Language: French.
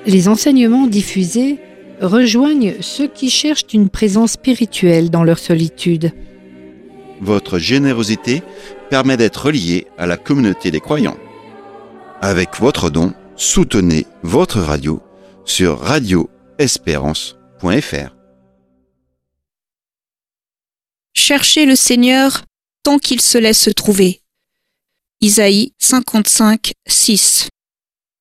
Les enseignements diffusés rejoignent ceux qui cherchent une présence spirituelle dans leur solitude. Votre générosité permet d'être lié à la communauté des croyants. Avec votre don, soutenez votre radio sur radioespérance.fr. Cherchez le Seigneur tant qu'il se laisse trouver. Isaïe 55, 6.